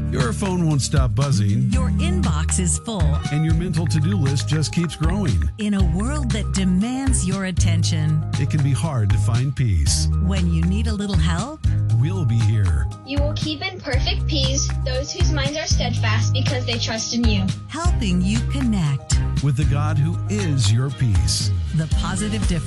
Your phone won't stop buzzing, Your inbox is full. and your mental to-do list just keeps growing. In a world that demands your attention, It can be hard to find peace. when you need a little help, We'll be here. You will keep in perfect peace those whose minds are steadfast because they trust in you. helping you connect. With the God who is your peace. The Positive Difference.